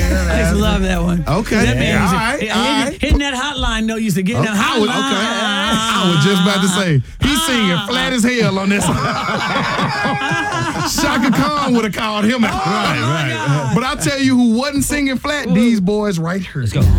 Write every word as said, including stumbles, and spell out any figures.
I used to love that one. Okay. That man Yeah, used to- all right, hitting, all right. hitting that hotline note used to get in that I hotline. was, okay. I was just about to say, he's singing flat as hell on this. Shaka Khan would have called him out. Right, right. But I tell you who wasn't singing flat, these boys right here. Let's go.